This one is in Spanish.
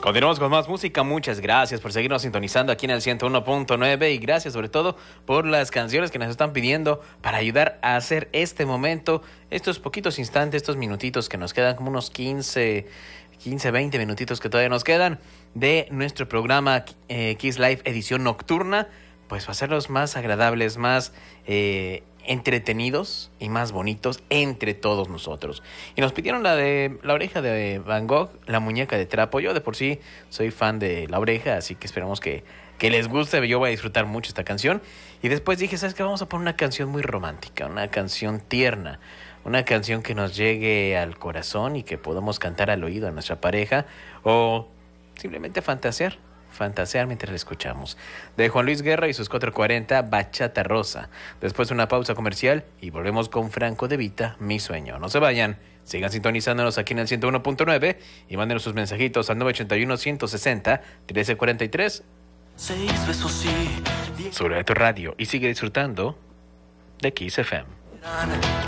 Continuamos con más música. Muchas gracias por seguirnos sintonizando aquí en el 101.9 y gracias sobre todo por las canciones que nos están pidiendo para ayudar a hacer este momento, estos poquitos instantes, estos minutitos que nos quedan, como unos 15, 20 minutitos que todavía nos quedan de nuestro programa Kiss Live edición nocturna, pues para hacerlos más agradables, más entretenidos y más bonitos entre todos nosotros. Y nos pidieron la de La Oreja de Van Gogh, La Muñeca de Trapo. Yo de por sí soy fan de La Oreja, así que esperamos que les guste. Yo voy a disfrutar mucho esta canción. Y después dije, ¿sabes qué? Vamos a poner una canción muy romántica, una canción tierna, una canción que nos llegue al corazón y que podamos cantar al oído a nuestra pareja o simplemente fantasear mientras la escuchamos. De Juan Luis Guerra y sus 440, Bachata Rosa. Después una pausa comercial y volvemos con Franco De Vita, Mi Sueño. No se vayan, sigan sintonizándonos aquí en el 101.9 y mándenos sus mensajitos al 981-160-1343 sobre tu radio y sigue disfrutando de Kiss FM.